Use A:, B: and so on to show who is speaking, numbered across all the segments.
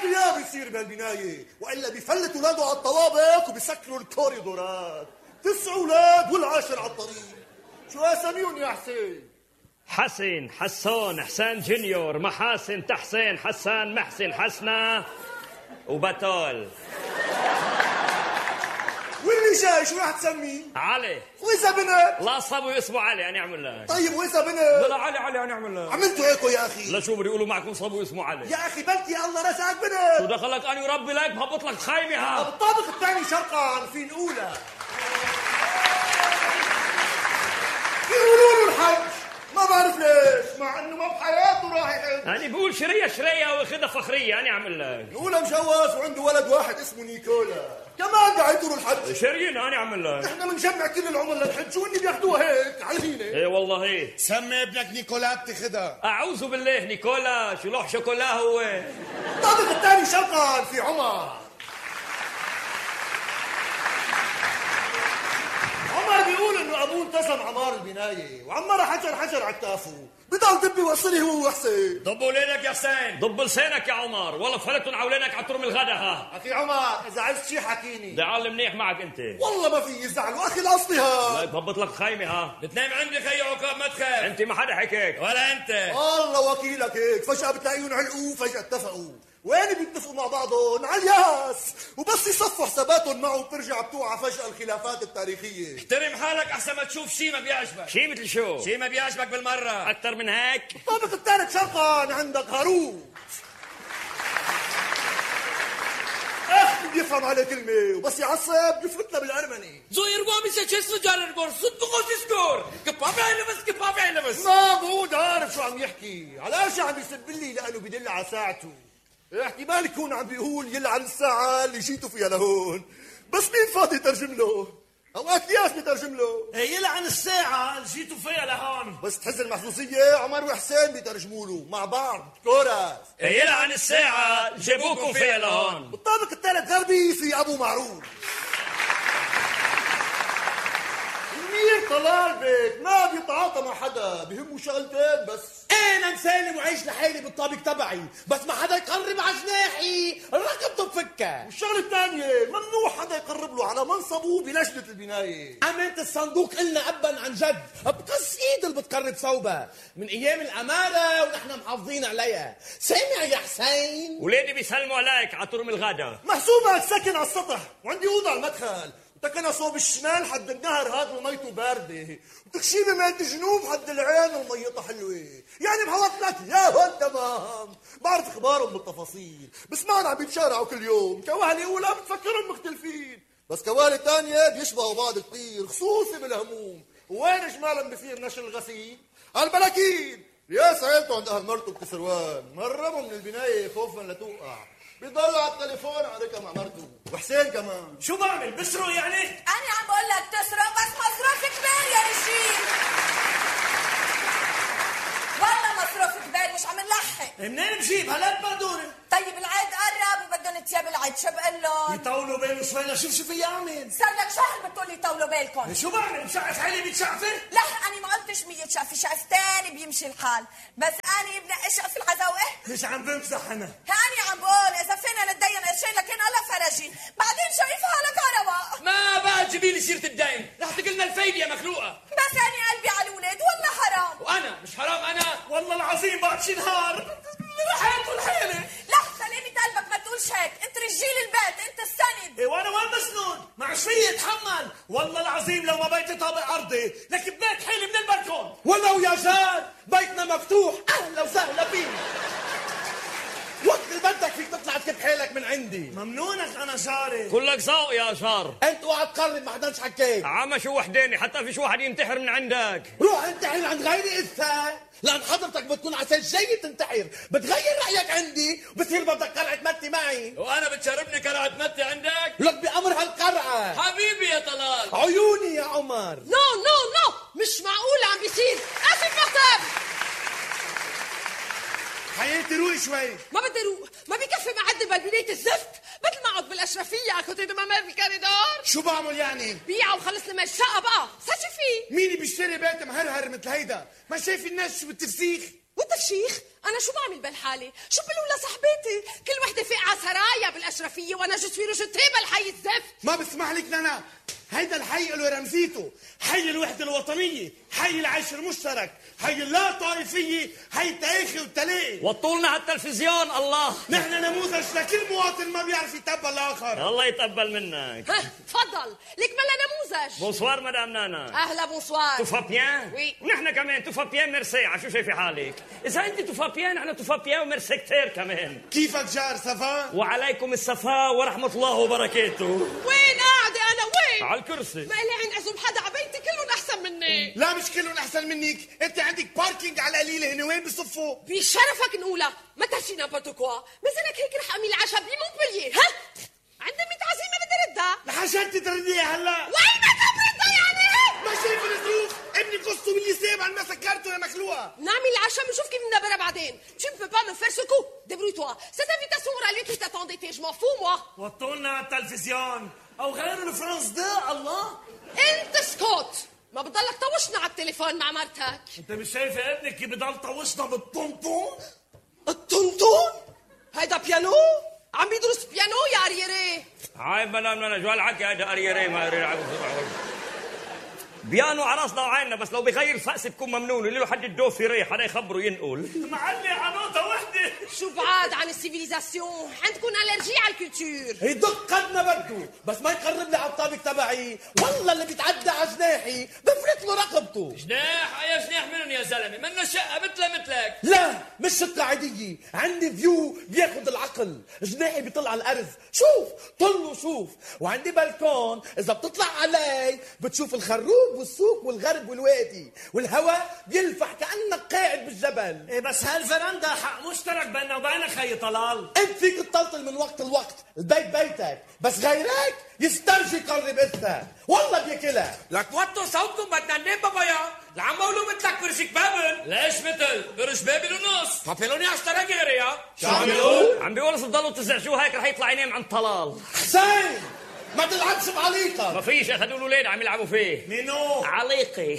A: بده اياه بيصير بهالبنايه، والا بيفلت اولاده على الطوابق وبيسكروا الكوريدورات. 9 اولاد والعاشر على الطريق. شو اساميهم يا حسين؟
B: حسن، حسون، حسان جونيور، محاسن، تحسين، حسان، محسن، حسنة وبتول.
A: واللي جاي شو راح تسميه؟
B: علي.
A: واذا بنت؟
B: لا صبوا اسمه علي، أنا أعمل لك.
A: طيب واذا بنت؟
B: لا علي أنا أعمل لك.
A: عملتوا هيك يا اخي؟
B: لا شو بدي يقولوا معكم صبوا اسمه علي.
A: يا اخي بلكي الله رزقك بنت.
B: شو دخلك أنا وربي لك بهبط لك خيمة ها.
A: بالطابق الثاني شرقا في الاولى. يقولوا له الحج، ما بعرف ليش، مع انه ما بحياته راح يحج.
B: يعني بقول شرية واخدها فخرية، أنا أعمل لك.
A: الأولى مجوز وعنده ولد واحد اسمه نيكولا، كمان قاعد يطول الحج.
B: شرينا أنا أعمل لك.
A: نحن بنجمع كل العمر للحج وإني بياخذوها هيك على الهينة.
B: إيه والله إيه.
C: سمي ابنك نيكولا بتاخدها.
B: أعوذ بالله نيكولا، شو لوح شوكولا هو.
A: الطابق الثاني شرقا في عمر. عمر بيقول انه ابوه انتزم عمار البنايه وعمرها حجر على كتافه، بضل دب يوصلي هو وحسين.
B: ضبوا لينك يا حسين، ضب لسانك يا عمر، والله فلتن عولينك على ترم الغدا ها.
A: اخي عمر اذا عايز شي حكيني.
B: زعل منيح معك انت.
A: والله ما في يزعل، واخي الاصلي ها.
B: لا بهبط لك خيمه ها. بتنام عندي خي عقاب ما تخاف. انت ما حدا حكيك ولا انت.
A: الله وكيلك هيك، فجأة بتلاقيهم علقوا فجأة اتفقوا. وين بيتفقوا مع بعضهم؟ على الياس، وبس يصفوا حساباتهم معه بترجع بتوعى فجأة الخلافات التاريخية.
D: احترم حالك احسن ما تشوف شيء ما بيعجبك.
B: شيء مثل شو؟
D: شيء ما بيعجبك بالمرة.
B: أكثر من هيك؟
A: الطابق الثالث شرقا عندك هاروت. بيفهم على كلمة وبس يعصب بيفلتنا بالأرمني.
D: زو يرقوا مش هتشسلو جار يرقوا صدقوا تسكور كبابي عيني بس
A: ما هو عارف شو عم يحكي، على شو عم يسب لي لأنه بدل على ساعته. احتمال يكون عم بيقول يلعن الساعة اللي جيتوا فيها لهون، بس مين فاضي يترجم له؟ اوقات ياس بيترجم له.
E: يلعن الساعة اللي جيتوا فيها لهون،
A: بس تحز المحظوظية عمر وحسين بيترجموا له مع بعض كورس.
B: يلعن الساعة اللي جابوكم فيها لهون.
A: بالطابق الثالث غربي في ابو معروف. المير طلال بيك ما بيتعاطى مع حدا، بيهمه شغلتين بس.
E: انا مسالم وعيش لحالي بالطابق تبعي، بس ما حدا يقرب على جناحي ركبته بفكه.
A: والشغله الثانيه ممنوع حدا يقرب له على منصبه بلجنه البنايه.
E: أمانة الصندوق إلنا أبا عن جد بقص إيد اللي بتقرب صوبة من أيام الأمارة ونحن محافظين عليها. سامع يا حسين؟
B: ولادي بيسلموا عليك على ترم الغدا.
A: محسوبك ساكن على السطح وعندي اوضه على المدخل، وتكنا صوب الشمال حد النهر هذا وميته بارده، وتخشيبه مال الجنوب حد العين وميتها حلوه، يعني بحوط لك ياهن تمام. بعرف اخبارهم بالتفاصيل، بس ما عم بيتشارعوا كل يوم، كواهلي اولى بتفكرهم مختلفين، بس كوالي تانية بيشبهوا بعض كثير، خصوصي بالهموم. وين اجمالا بصير نشر الغسيل؟ البلاكين. رياس عيلته عند اهل مرته بكسروان، مرموا من البنايه خوفا لتوقع، بيضل على التليفون عليك مع مرته، وحسين كمان.
E: شو بعمل؟ بسرق يعني؟
F: أنا عم بقول لك تسرق بس مصروف كبير يا رجيل. والله مصروف كبير مش عم نلحق.
E: منين بجيب هالقد مقدورة؟
F: طيب العيد قرب وبدهم تياب العيد، شو بقول لهم؟
E: يطولوا بالي شوي لشوف شو في اعمل.
F: صار لك شهر بتقول لي طولوا بالكم.
E: شو بعمل؟ مشعف حالي بيتشعفي؟
F: لا أنا ما قلتش 100 شقفة، شقف تاني بيمشي الحال، بس أنا ابن اشقف العزاوة.
E: مش عم بمزح أنا.
F: أنا عم بقول إذا فينا نتدين قرشين لكن الله فرجي، بعدين شايفها لك كهرباء.
D: ما بقى تجيبي لي سيرة الدين، رح تقلنا الفايدة يا مخلوقة.
F: بس أنا قلبي على الولاد والله حرام.
D: وأنا مش حرام أنا؟
E: والله العظيم بعد شي نهار رحت الحيلة.
F: لا سلامة قلبك ما تقولش هيك، أنت رجيل البيت، أنت السند.
E: إيه وأنا وين مسنود؟ مع شوية يتحمل. والله العظيم لو ما بيتي طابق أرضي لك بنيت حيلي من البلكون. ولو يا جاد بيتنا مفتوح، أهلا وسهلا فيك. وقت اللي بدك فيك تطلع تكب حيلك من عندي. ممنونك أنا جاري.
B: كلك ذوق يا شار.
E: أنت اوعى تقرب، ما حداش حكيت.
B: عم شو وحداني حتى فيش واحد ينتحر من عندك.
E: روح انتحر عند غيري إثا، لأن حضرتك بتكون عسل جاي تنتحر، بتغير رأيك عندي وبصير بدك قرعة متي معي.
D: وأنا بتشربني كرعة متي عندك؟
E: لك بأمر هالقرعة.
D: حبيبي يا طلال.
E: عيوني يا عمر.
F: نو مش معقول عم بيصير. اسف مكتب.
C: حياتي روقي شوي.
F: ما بدي اروق، ما بكفي معدل بالبناية الزفت، مثل ما اقعد بالاشرفيه كنت دمامات بالكوريدور.
C: شو بعمل يعني؟
F: بيع وخلص لما الشقه بقى، صار شو في؟
C: مين بيشتري بيت مهرهر مثل هيدا؟ ما شايف الناس شو بالتفسيخ؟
F: والتفشيخ؟ انا شو بعمل بالحالة؟ شو بقولوا لصاحبتي؟ كل وحدة فقعة سرايا بالاشرفية وانا جيت في رشتي بالحي الزفت.
C: ما بسمح لك نانا، هيدا الحي له رمزيته، حي الوحدة الوطنية، حي العيش المشترك، حي اللا طائفية، حي التاريخي والتلاقي.
B: وطولنا هالتلفزيون الله.
C: نحن نموذج لكل مواطن ما بيعرف يتقبل الآخر.
B: الله يتقبل منك.
F: ها تفضل، ليك ملا نموذج.
B: بونسوار مدام نانا.
F: اهلا بونسوار.
B: توفا بيان؟
F: وي.
B: ونحن كمان توفا بيان ميرسي. عشو شايفة حالك؟ إذا أنت توفا بيان نحن توفا بيان وميرسي كتير كمان.
C: كيفك جار صفا؟
B: وعليكم الصفاء ورحمة الله وبركاته.
F: وين قاعدة أنا وين؟
B: على الكرسي.
F: ما إلي عين عزم حدا عبيتي كلهم أحسن مني.
C: لا مش كلهم أحسن منك، أنت عندك باركينج على القليلة، هنا وين بصفوا؟
F: بشرفك نقولها، ما تحكي نابورت كوا، مثلك هيك رح أعمل العشاء بمونبلييه، ها؟ عندي 100 عزيمة بدي ردها.
C: لحاجات ترديها هلا.
F: وين بدها تردها يعني؟
C: ما شايف الظروف؟ ابني قصته باللي سيب عن ما سكرته يا مخلوقة.
F: نعمل العشاء بنشوف كيف ندبرها بعدين. Tu ne peux pas me faire ce coup. Débrouille-toi. Cette invitation aura lieu qui t'attendait. Je m'en fous moi.
E: وطولنا على التلفزيون او غير الفرنس ده الله.
F: انت اسكت. ما بتضلك طوشنا على التليفون مع مرتك.
E: انت مش شايفه ابنك كيف بضل طوشنا بالطنطون؟
F: الطنطون؟ هيدا بيانو؟ عم بيدرس بيانو يا اريري.
B: هاي مدام نانا جو هالحكي هذا اريري ما يلعبوا بيانو على راسنا وعيننا، بس لو بغير فأس بكون ممنون. اللي له حد الدو في ريح حدا يخبره ينقل.
E: معلي على نقطه وحده.
F: شو بعاد عن السيفيليزاسيون؟ عندكم الرجي على الكولتور.
G: يدق قد ما بده، بس ما يقرب لي على الطابق تبعي. والله اللي بيتعدى على جناحي بفلت له رقبته.
D: جناح يا جناح منهم يا زلمه، منه شقه مثلك.
G: لا مش شقة عادية، عندي فيو بياخد العقل. جناحي بيطلع على الارض، شوف طل وشوف. وعندي بالكون اذا بتطلع علي بتشوف الخروب والسوق والغرب والوادي، والهواء بيلفح كأنك قاعد بالجبل.
E: ايه بس هالفرندا حق مشترك بيننا وبينك خي طلال.
G: انت فيك تطلطل من وقت لوقت، البيت بيتك، بس غيرك يسترجي يقرب إثها، والله بياكلها.
D: لك وطوا صوتكم بدنا ننام بابايا. العم مولو مثلك برشك بابل. ليش مثل؟ برش بابل ونص. بابلوني اشترى غيري يا.
B: شو عم بيقول؟ عم بيقول تضلوا تزعجوه هيك رح يطلع ينام عند طلال.
G: حسين ما تلعبش بعليقة.
B: ما فيش اخذوا الاولاد عم يلعبوا فيه.
E: مينو؟
B: عليقي.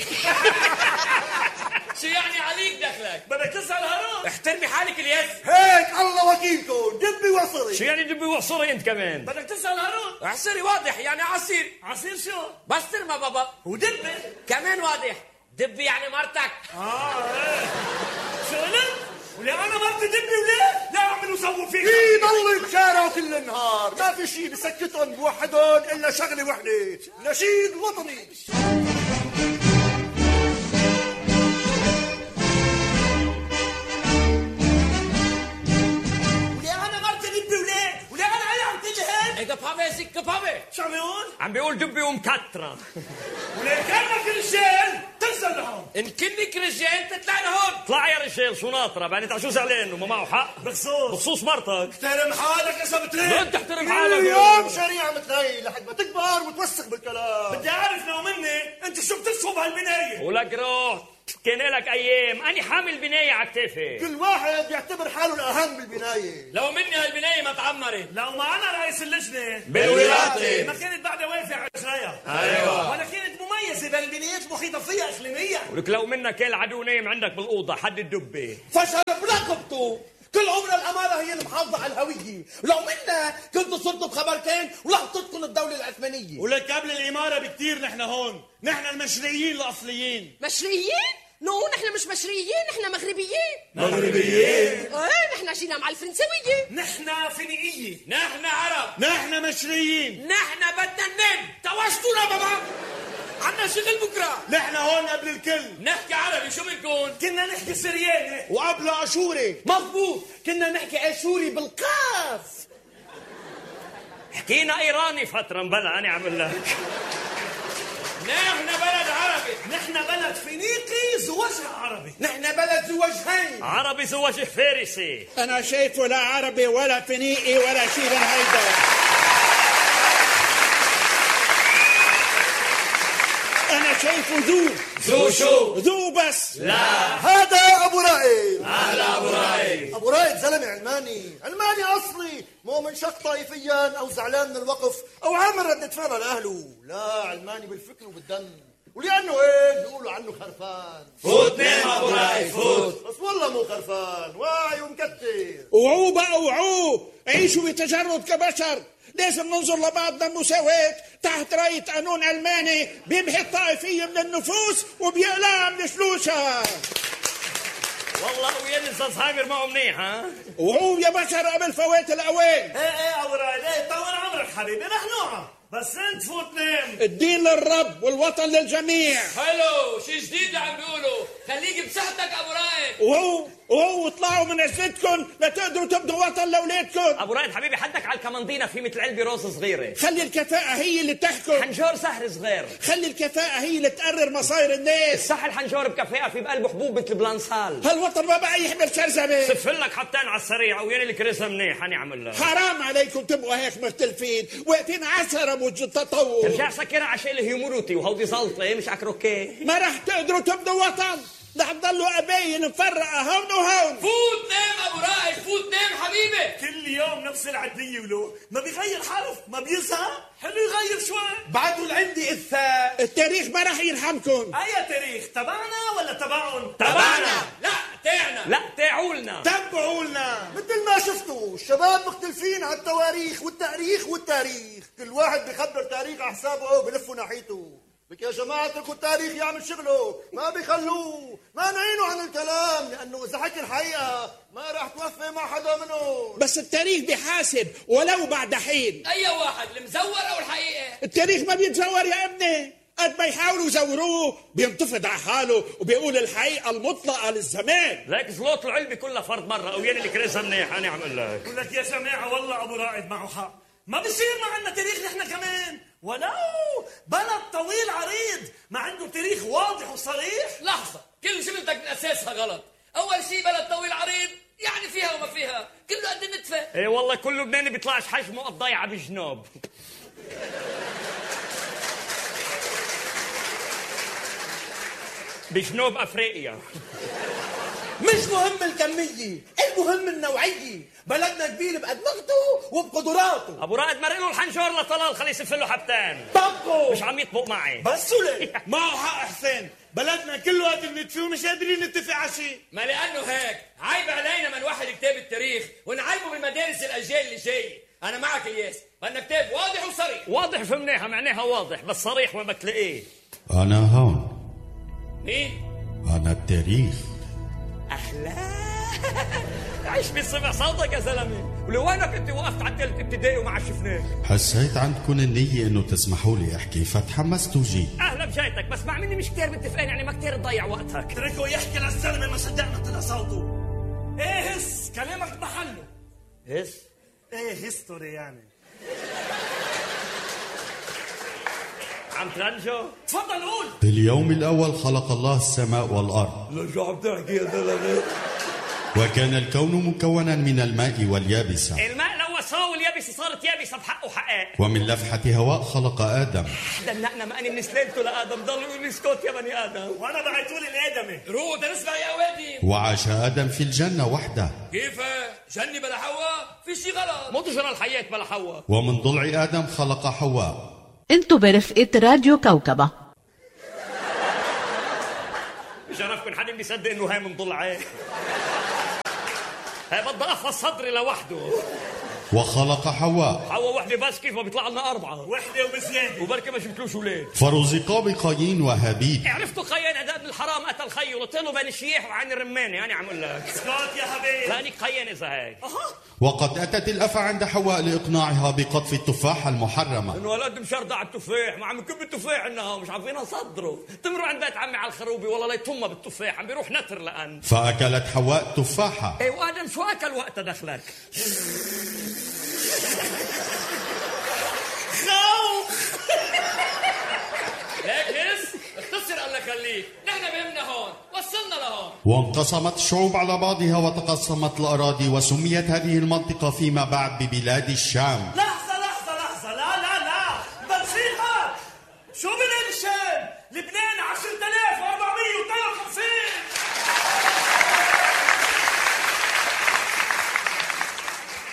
D: شو يعني عليك دخلك؟
E: بدك تسأل هارون؟
D: احترمي حالك الياس.
A: هيك الله وكيلكم دبي وصري.
B: شو يعني دبي وعصري انت كمان؟
E: بدك تسأل هارون؟
D: عصيري واضح يعني عصير.
E: عصير شو؟
D: بستر ما بابا.
E: ودبي؟
D: كمان واضح. دبي يعني مرتك.
E: ايه شو قلت؟ وليه انا مرتي دبي وليه؟ لا اعملوا سووا فيك.
A: في ضل بشارع كل النهار، ما في شيء بسكتهم بوحدهم الا شغله وحده، نشيد وطني.
E: شو عم يقول؟
B: عم بيقول دبي ومكترة.
E: وليه كانك رجال تنزل لهون.
D: ان كنك رجال تطلع لهون.
B: اطلع يا رجال شو ناطرة بقى انت شو زعلان وما معه حق؟ بخصوص مرتك.
E: احترم حالك اذا بتريد.
B: لا تحترم حالك.
A: اليوم شريعة مثلي لحد ما تكبر وتوسخ بالكلام.
E: بدي اعرف لو مني انت شو بتشرب هالبنايه.
B: ولك روح كان لك ايام اني حامل بنايه على كتافي.
A: كل واحد يعتبر حاله الاهم بالبنايه.
D: لو مني هالبنايه ما تعمرت.
E: لو ما انا رئيس اللجنه
B: بالولاده
E: ما كانت بعدها واقفه على رجليها.
B: ايوه
E: ولا كانت مميزه بين البنايات المحيطه فيها اقليميا.
B: ولك لو منك كان العدو نايم عندك بالاوضه حد الدبه.
G: فشل برقبته. كل عمر الأمارة هي المحافظة على الهوية، ولو منا كنتوا صرتوا بخبرتين ولقطتكم الدولة العثمانية.
C: ولك قبل الإمارة بكتير نحن هون، نحن المشريين الأصليين.
F: مشريين؟ نو نحن مش مشريين، نحن مغربيين.
C: مغربيين؟
F: ايه نحن جينا مع الفرنسوية.
E: نحن فينيقية.
D: نحن عرب.
C: نحن مشريين.
D: نحن بدنا ننام. توشتونا بابا. عنا شغل بكره.
C: نحن هون قبل الكل.
D: نحكي عربي شو بنكون؟
E: كنا نحكي سرياني
C: وقبل أشوري.
G: مضبوط، كنا نحكي اشوري بالقاف.
B: حكينا ايراني فتره مبلا انا عامل لك.
D: نحن بلد عربي.
E: نحن بلد فينيقي زوجها عربي.
G: نحن بلد ذو وجهين.
B: عربي زوجه فارسي.
H: أنا شايفه لا عربي ولا فينيقي ولا شيء من هيدا. أنا شايفه ذو
B: شو؟
H: ذو بس.
B: لا
A: هذا ابو رائد.
B: هلا ابو رايد.
A: ابو رائد زلمه علماني اصلي، مو منشق طائفيا او زعلان من الوقف او عامل ردة فعل لاهله، لا علماني بالفكر وبالدم. ولأنه هيك بيقولوا عنه خرفان.
D: فوت نام أبو رائد فوت.
A: بس والله مو خرفان، واعي ومكتر.
H: وعوه بقى وعوه، عيشوا بتجرد كبشر. لازم ننظر لبعضنا بمساواة تحت راية قانون ألماني بيمحي الطائفية من النفوس وبيقلعها من فلوسها.
B: والله ويا الزهايمر معه منيح ها.
H: وعوه يا بشر قبل فوات الأوان.
E: ايه ابو رايد، ايه طول عمرك حبيبي، رح نقع بس انت فوت نام.
H: الدين للرب والوطن للجميع.
D: حلو، شي جديد اللي عم بيقولوا، خليك بصحتك ابو رائد.
H: وهو اطلعوا من عزتكم لتقدروا تبنوا وطن لاولادكم.
B: ابو رائد حبيبي حدك على الكمندينه في مثل علبه روز صغيره.
H: خلي الكفاءة هي اللي تحكم.
B: حنجور سهر صغير.
H: خلي الكفاءة هي اللي تقرر مصاير الناس.
B: الصح الحنجور بكفاءه في بقلبه حبوب مثل بلانسال.
H: هالوطن ما بقى يحمل شرذمة.
B: سفلك حبتين على السريع وياني الكريسة منيح هنعمل لك.
H: حرام عليكم تبقوا هيك مختلفين واقفين عسرة بوجه التطور.
B: ترجع سكرها عشان الهيوموريتي وهودي زلطه مش عكروكي.
H: ما رح تقدروا تبنوا وطن، رح تضلوا قبايل مفرقة هون وهون.
D: فوت نام ابو رائد فوت نام حبيبي.
E: كل يوم نفس العدية ولو ما بيغير حرف، ما بيزهق، حلو يغير شوي.
C: بعدوا لعندي إثاء.
H: التاريخ ما رح يرحمكم.
E: اي تاريخ، تبعنا ولا تبعهم؟
B: تبعنا.
D: لا تاعنا.
B: لا تاعولنا.
C: تبعوا لنا.
A: مثل ما شفتوا الشباب مختلفين على التواريخ والتاريخ والتاريخ، كل واحد بيخبر تاريخ على حسابه وبلفوا ناحيته. بك يا جماعة اتركوا التاريخ يعمل شغله، ما بيخلوه، ما نعينوا عن الكلام، لأنه إذا حكي الحقيقة ما راح توفي مع حدا منهم.
H: بس التاريخ بيحاسب ولو بعد حين.
D: اي واحد المزور او الحقيقه؟
H: التاريخ ما بيتزور يا ابني، قد ما يحاولوا يزوروه بينتفض على حاله وبيقول الحقيقة المطلقة للزمان.
B: ليك زلوط العلبة كلها فرد مرة وياني الكريسة منيح هنعمل لك.
E: بقول لك يا جماعة والله ابو رائد معه حق، ما بصير ما عندنا تاريخ نحن كمان، ولو بلد طويل عريض ما عنده تاريخ واضح وصريح.
D: لحظه، كل جملتك من اساسها غلط. اول شيء بلد طويل عريض يعني فيها وما فيها، كله قد النتفه.
B: ايه والله كل لبناني بيطلعش حجمه قد ضيعة بجنوب. بجنوب افريقيا.
C: مش مهم الكمية، المهم النوعية. بلدنا كبير بأدمغته وبقدراته.
B: ابو رائد مرق له الحنجور لطلال خليه يسف له حبتين.
C: طبقوا.
B: مش عم يطبق معي.
E: بس وليه؟ معه حق حسين، بلدنا كله قادر نتفق ومش قادرين نتفق على شيء.
D: ما لانه هيك عيب علينا من واحد كتاب التاريخ ونعلمه بالمدارس الاجيال اللي جاي. انا معك الياس، بدنا كتاب واضح وصريح.
B: واضح فهمناها معناها واضح بس صريح وما بتلاقيه.
I: أنا هون.
D: مين؟
I: أنا التاريخ.
B: اهلا. عيش بسمع صوتك يا زلمه، ولوينك انت وقفت على الثالث ابتدائي وما عشفناك؟
I: حسيت عندكم النية إنه تسمحوا لي أحكي فتحمست وجيت.
B: اهلا بجايتك بس مع مني مش كتير متفقين يعني ما كتير تضيع وقتك.
E: اتركه يحكي للزلمه ما صدقنا طلع صوته. ايه هس كلامك بمحله.
B: هس؟
E: ايه هيستوري يعني.
B: عم ترنجو؟
E: تفضل قول.
I: في اليوم الأول خلق الله السماء والأرض.
B: ليش عم تحكي يا زلمه؟
I: وكان الكون مكونا من الماء واليابسة.
B: الماء لو سوا واليابسة صارت يابسة بحقه حقائق.
I: ومن لفحة هواء خلق آدم.
B: دنقنا ما أنا من سلالته لآدم ضل يقول لي اسكت يا بني آدم.
E: وانا بعتولي الآدمي.
D: روح نسمع يا وادي.
I: وعاش آدم في الجنة وحده.
D: كيف؟ جنة بلا حواء؟ في شي غلط.
B: مو تجرى الحياة بلا حواء.
I: ومن ضلع آدم خلق حواء.
J: انتو برفقة راديو كوكبة.
B: بشرفكن حدا بيصدق انه هاي من ضلعي. هاي بدها قفص صدري لوحده.
I: وخلق حواء.
B: حواء وحده بس كيف ما بيطلع لنا 4
E: وحده وبزياده
B: وبركي ما جبتلوش ولاد.
I: فرزقا بقايين وهابيل.
B: عرفتوا قايين هذا ابن الحرام قتل خيه وطلوا بين الشيح وعين الرمانه. انا عم اقول لك
E: اسكت يا حبيبي.
B: لا انك قايين اذا هيك.
I: وقد أتت الأفة عند حواء لإقناعها بقطف التفاحة المحرمة.
B: انه هالقد مشردة على التفاح ما عم يكب التفاح انها ومش عارفين صدره. تمروا عند بيت عمي على الخروبي والله لا يتمها بالتفاح عم بيروح نتر لأن.
I: فأكلت حواء تفاحة.
B: ايه وادم شو اكل وقتها دخلك؟
D: ليك هس اختصر الله يخليك، نحن بهمنا هون، وصلنا لهون.
I: وانقسمت الشعوب على بعضها وتقسمت الأراضي وسميت هذه المنطقة فيما بعد ببلاد الشام.
E: لحظة لا بنصيحة. شو بلاد الشام؟ لبنان 10,453.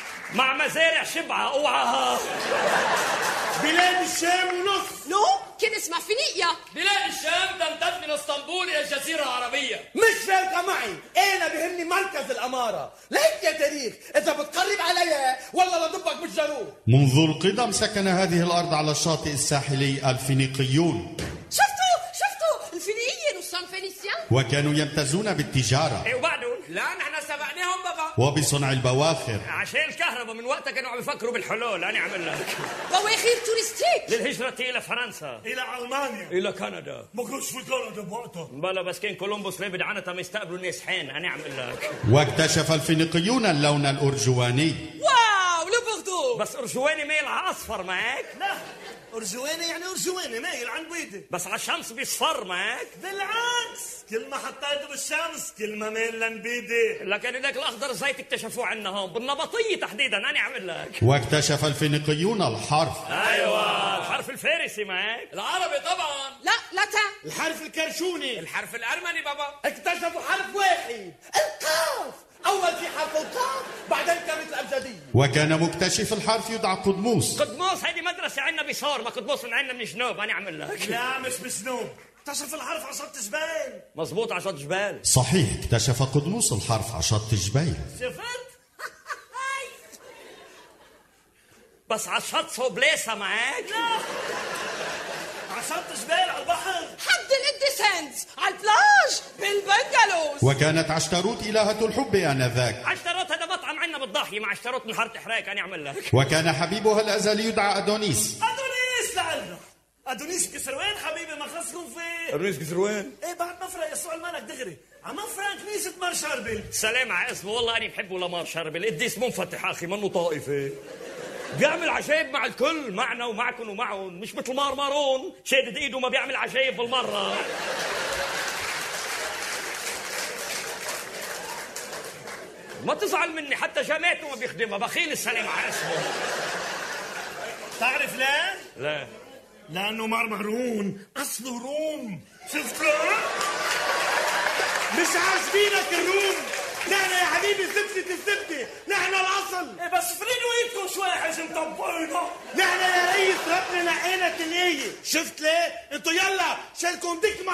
B: مع مزارع شبعة اوعى.
E: بلاد الشام ونص.
F: نو كان اسمها فينيقيا.
D: بلاد الشام تمتد من اسطنبول الى الجزيره العربيه.
G: مش فارقة معي، أنا بهمني مركز الأمارة. ليك يا تاريخ إذا بتقرب عليها ولا لضبك بالجارود.
I: منذ القدم سكن هذه الأرض على الشاطئ الساحلي الفينيقيون.
F: شفتوا الفينيقيين والسان فينيسيان.
I: وكانوا يمتازون بالتجارة.
B: ايه وبعدهم؟
D: لا نحن سبقناهم بابا.
I: وبصنع البواخر.
B: عشان الكهرباء من وقتها كانوا عم يفكروا بالحلول. أنا عمل لك
F: بواخير تورستيك.
B: للهجرة إلى فرنسا،
E: الى المانيا.
B: إلى كندا.
E: ما كنتش في كندا بوقتها.
B: بلا بس كان كولومبوس لابد عنتها ما يستقبلوا الناس حين. أنا عمل لك
I: واكتشف الفينيقيون اللون الأرجواني.
F: واو لو بوردو.
B: بس أرجواني ميل على أصفر معك.
E: لا أرجواني يعني أرجواني مايل عن بيدي.
B: بس على الشمس بيصفر معك.
E: بالعكس كل ما حطيته بالشمس كل ما ميل لنبيدي.
B: لكن هذاك الأخضر زيت اكتشفوه عنا هون بالنبطية تحديدا. أنا عمل لك
I: واكتشف الفينيقيون الحرف.
B: أيوة الحرف الفارسي معك.
D: العربي طبعا.
F: لا لاتان.
C: الحرف الكرشوني.
D: الحرف الارمني بابا.
G: اكتشفوا حرف واحد، القاف. أول في حرف القاف، بعدين كانت الأبجدية.
I: وكان مكتشف الحرف يدعى قدموس.
B: قدموس هيدي مدرسة عنا بصار، ما قدموس من عنا من جنوب. أنا عمل لك
E: لا مش بسنوب. اكتشف الحرف على شط جبال.
B: مزبوط على شط جبال.
I: صحيح اكتشف قدموس الحرف على شط جبيل.
E: شفت؟
B: بس على الشط صوبليسة معك.
E: لا على شط جبال على البحر.
F: حد الديسنز على البلاج بالبنجلوز.
I: وكانت عشتروت إلهة الحب آنذاك.
B: عشتروت هذا مطعم عنا بالضاحية مع عشتروت من حارة حراك. أنا أعمل لك
I: وكان حبيبها الأزلي يدعى أدونيس.
E: أدونيس لعنا. أدونيس كسروان حبيبي ما خلصكم فيه.
B: أدونيس كسروان.
E: ايه بعد مفرق يسوع الملك دغري عم مفرق كنيسة مار شربل.
B: سلام على اسمه. والله أنا بحبه لمار شربل. قديس منفتح أخي منه طائفة. بيعمل عجايب مع الكل، معنا ومعكم ومعهم. مش مثل مار مارون شادد ايده ما بيعمل عجايب بالمرة. ما تزعل مني حتى جامعته ما بيخدمها. بخيل السلام على اسمه.
E: تعرف ليه؟
B: لا
E: لأنه مار مهرون أصله روم. شفت له؟
C: مش عاجبينك الروم؟ نحن يا حبيبي زبدة الزبدة، نحن الأصل.
E: إيه بس فريدوا ايدكم شوي حجم طبينا.
C: نحن يا ريس ربنا نقينا التنية. شفت ليه؟ انتوا يلا شالكم دكمة.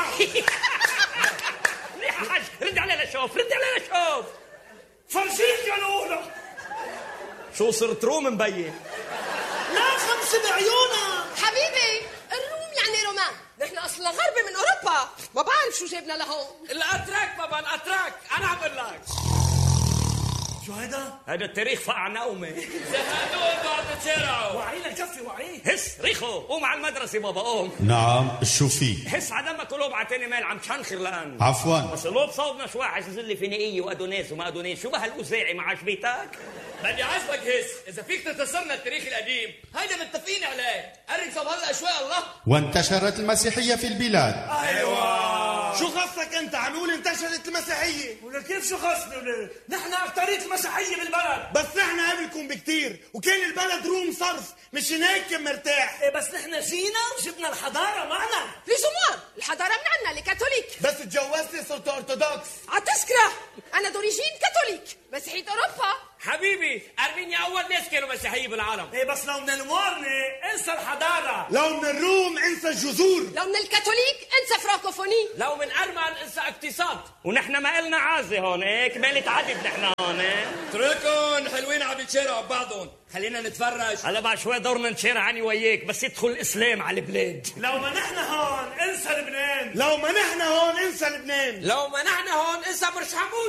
B: ليه حاج؟ رد علينا شوف، رد علينا شوف.
E: فرجيك يا الأولى.
B: شو صرت روم مبين؟
E: لا خمسة بعيونها.
F: حبيبي الروم يعني رومان. نحن اصلا غربي من اوروبا. ما بعرف شو جابنا لهون.
D: الاتراك بابا الاتراك. انا عمل لك
E: شو هيدا؟
B: هذا التاريخ فقع نومي.
D: زهقوا بعد تشارعوا.
E: وعي لك جفي وعي.
B: هس ريخو قوم على المدرسة بابا قوم.
I: نعم شو في؟
B: حس عدمك قلوب عتاني مال عم تشنخر الآن.
I: عفوا.
B: بس قلوب صوبنا شوي عايز لي فينيقية وأدونيس وما أدونيس. شو بهالأوزاعي ما عجبيتك؟
D: بدي عجبك هس. اذا فيك تتصلنا التاريخ القديم هيدا متفقين عليه. قرب صوب هلا شوي الله.
I: وانتشرت المسيحية في البلاد.
C: شو خصك انت؟ عم يقول انتشرت المسيحية.
E: ولا كيف شو خصني وليه؟ نحن أكترية المسيحية بالبلد.
C: بس نحن قبلكم بكتير وكان البلد روم صرف، مش هيك مرتاح.
E: إيه بس نحن جينا وجبنا الحضارة معنا.
F: لزومان الحضارة من عنا الكاثوليك.
C: بس اتجوزتي صرت ارثوذكس.
F: عتسكره انا دوريجين كاثوليك مسيحية اوروبا.
D: حبيبي ارمينيا اول ناس كانوا مسيحيين بالعالم.
E: إيه بس لو من المورنة انسى الحضارة.
C: لو من الروم انسى الجذور.
F: لو من الكاثوليك انسى فرانكوفوني.
D: لو من ارمن انسى اقتصاد.
B: ونحن ما إلنا عازة هون هيك مالت عدد نحن هون.
D: اتركن حلوين عم يتشارعوا ببعضهم. خلينا نتفرج.
B: هلا بعد شوي دورنا نشارع عني وياك بس يدخل الإسلام على البلاد.
E: لو ما نحن هون انسى لبنان.
C: لو ما نحن هون انسى لبنان.
D: لو ما نحن هون انسى برج حمود.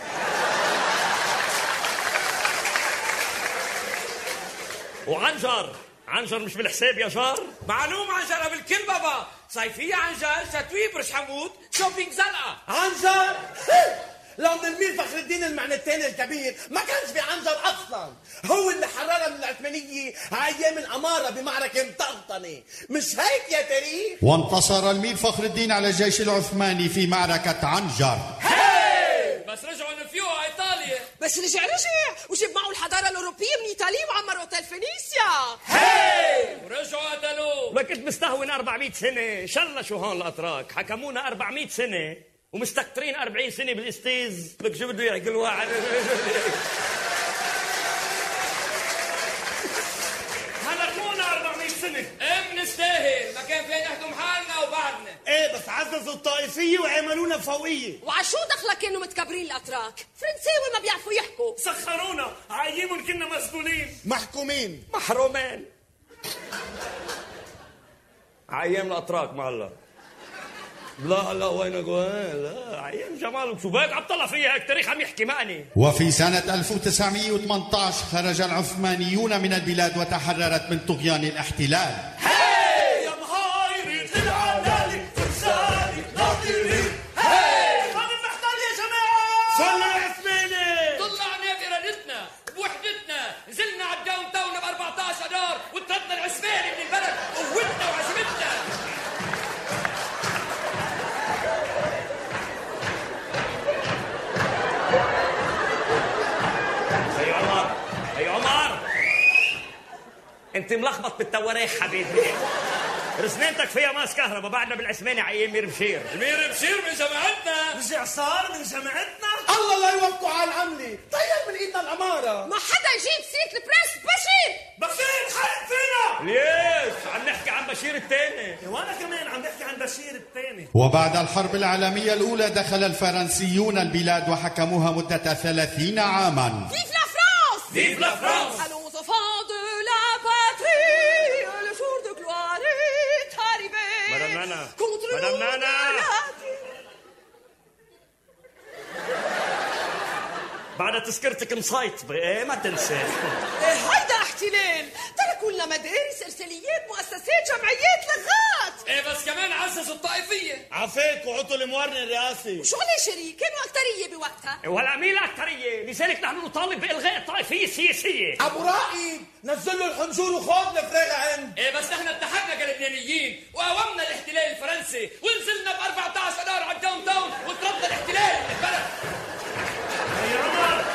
B: عنجر مش بالحساب يا جار.
D: معلوم عنجر بالكل بابا. صيفية عنجر، شتوية برج حمود، شوبينج زنقة.
G: عنجر. لو من المير فخر الدين المعنتين الكبير ما كانش في عنجر اصلا. هو اللي حررها من العثمانيه على ايام الاماره بمعركه مطنطنه. مش هيك يا تاريخ؟
I: وانتصر المير فخر الدين على الجيش العثماني في معركة عنجر.
D: بس رجعوا نفيوها ايطاليا.
F: بس رجع وجاب معه الحضارة الأوروبية من إيطاليا وعمر اوتيل فينيسيا.
D: ورجعوا قتلوه.
B: ما كنت مستهون 400 سنة. شلة شو هون الأتراك حكمونا 400 سنة ومستكترين 40 سنة بالاستيز. لك شو بده يحكي الواحد.
E: هلكونا 400 سنة.
D: ايه بنستاهل. ما كان فين نحكم حالنا.
C: عززوا الطائفية وعملونا فوقية.
F: وعشو دخلك كانوا متكبرين الاتراك؟ فرنساوي ما بيعرفوا يحكوا.
E: سخرونا عايمون كنا مسؤولين
C: محكومين
B: محرومين. عيام الاتراك معلق. لا وينك وين؟ لا عيام جمال شو بك عم طلع فيها هيك تاريخ عم يحكي معني.
I: وفي سنة 1918 خرج العثمانيون من البلاد وتحررت من طغيان الاحتلال.
E: هاي يا مهايري العلالي فرساني ناطرين. هاي هذا المحتل يا جماعة.
C: صلوا عثماني.
D: طلعنا بإرادتنا بوحدتنا، نزلنا على الداون تاون ب 14 دار وطردنا العثماني من البلد قوتنا وعزمتنا.
B: هي عمر انت ملخبط بالتواريخ حبيبي. رسنينتك فيها ماس كهرباء بعدنا بالعثماني عيام مير بشير.
D: مير بشير من جماعتنا.
E: رجع صار من جماعتنا.
G: الله لا يوفقوا على العملة. طير من ايدنا العمارة.
F: ما حدا يجيب سيرة البرنس بشير.
E: بشير خلق فينا.
B: ليش عم نحكي عن بشير الثاني؟
E: وانا كمان عم نحكي عن بشير الثاني.
I: وبعد الحرب العالمية الأولى دخل الفرنسيون البلاد وحكموها مدة 30 عاما.
F: فيف لا فرانس.
B: فيف لا فرانس.
F: Allons enfants de la patrie, le jour de gloire est arrivé.
B: Madame Nana.
F: Contre le
B: Madame
F: monde
B: Nana.
F: de la...
B: بعد تذكرتك مصايطبة ايه ما تنسى.
F: هيدا احتلال. تركوا لنا مدارس، ارساليات، مؤسسات، جمعيات، لغات.
D: ايه بس كمان عززوا الطائفية.
C: عفاك وعطوا الموارنة الرئاسي.
F: وشو عليه شريك؟ كانوا اكترية بوقتها.
B: وهلا مين الاكثريه؟ لذلك نحن نطالب بالغاء الطائفيه السياسيه.
G: ابو رائد نزل له الحنجور وخذ الفراغ عند.
D: ايه بس نحن اتحدنا كلبنانيين وقاومنا الاحتلال الفرنسي ونزلنا ب 14 دار على الداون تاون وطردنا الاحتلال من البلد.
E: يا عمر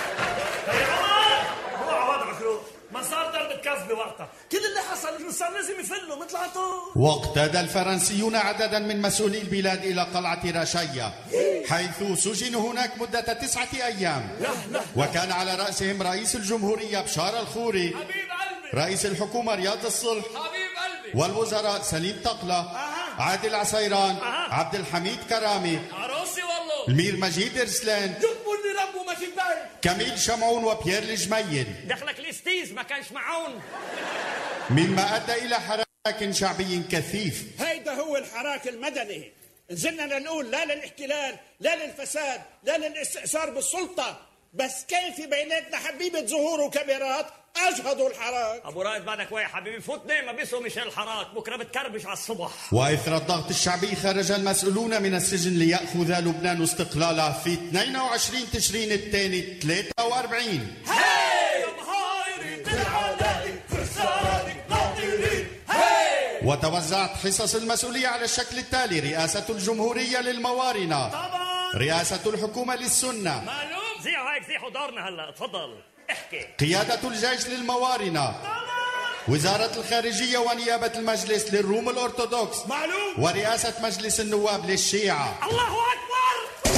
E: هو وضعك روح. ما صار ضربة كذبة وقتها. كل اللي حصل انه صار لازم يفلوا مثل عطول.
I: واقتدى الفرنسيون عددا من مسؤولي البلاد إلى قلعة رشية، حيث سجنوا هناك مدة 9 أيام. وكان على رأسهم رئيس الجمهورية بشار الخوري،
D: حبيب قلبي.
I: رئيس الحكومة رياض الصلح،
D: حبيب قلبي.
I: والوزراء سليم تقلة، عادل عسيران، عبد الحميد كرامي،
D: عروسي والله،
I: المير مجيد ارسلان،
G: يقبلني ربه ما في بالي،
I: كميل شمعون وبيير الجميل.
B: دخلك الاستيز ما كانش معون،
I: مما أدى إلى حراك شعبي كثيف.
H: هيدا هو الحراك المدني. نزلنا لنقول لا للاحتلال، لا للفساد، لا للاستئثار بالسلطة، بس كان في بيناتنا حبيبة زهور وكبيرات أجهضوا الحراك.
B: أبو رائد بعدك ويا حبيبي فوتني ما بيسوى مشان الحراك، بكرة بتكربش على الصبح.
I: وإثر الضغط الشعبي خرج المسؤولون من السجن ليأخذ لبنان استقلاله في 22 تشرين الثاني 43.
E: هاي يا مهايري بالعلالي فرساني ناطرين. هاي
I: وتوزعت حصص المسؤولية على الشكل التالي: رئاسة الجمهورية للموارنة،
E: طبعا،
I: رئاسة الحكومة للسنة،
B: معلوم زيحوا هيك زيحوا دارنا هلا، تفضل احكي.
I: قيادة الجيش للموارنة، وزارة الخارجية ونيابة المجلس للروم الأرثوذكس،
E: معلوم،
I: ورئاسة مجلس النواب للشيعة.
B: الله أكبر.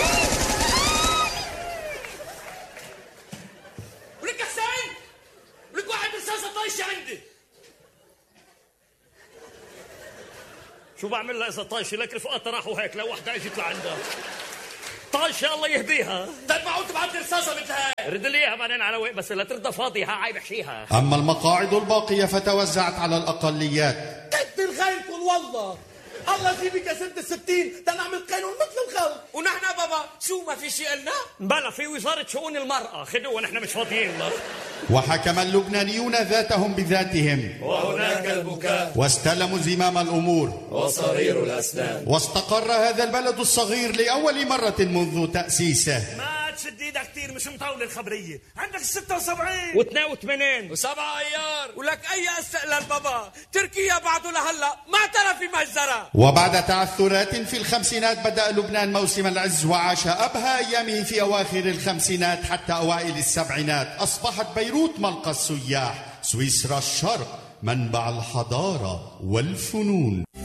D: ولك حسين، ولك واحد رصاصة طايشة عندي.
B: شو بعمل لها إذا طايشة؟ لك رفقاتها راحوا هيك لو وحدة اجت لعندها طايشة الله يهديها.
D: طيب معقول تبعت لي رصاصة مثل هاي؟
B: رد لي اياها بعدين على وين، بس لا ترضى فاضي ها عيب احشيها.
I: أما المقاعد الباقية فتوزعت على الأقليات.
G: كتر خيركم والله، الله يجيبك يا سنة 60 تنعمل قانون مثل الخلق.
D: ونحن بابا شو ما في شيء قلنا؟
B: بلا في وزارة شؤون المرأة خدوها نحن مش فاضيين له.
I: وحكم اللبنانيون ذاتهم بذاتهم،
D: وهناك البكاء،
I: واستلموا زمام الأمور،
D: وصرير الأسنان،
I: واستقر هذا البلد الصغير لأول مرة منذ تأسيسه.
E: ما تشد ايدك كثير مش مطولة الخبرية. عندك 76
B: و82
D: و7 أيار، ولك أي استقلال بابا؟ تركيا بعده لهلا ما اعترف بمجزرة.
I: وبعد تعثرات في الخمسينات بدأ لبنان موسم العز وعاش أبهى أيامه في أواخر الخمسينات حتى أوائل السبعينات. أصبحت بيروت ملقى السياح، سويسرا الشرق منبع الحضارة والفنون.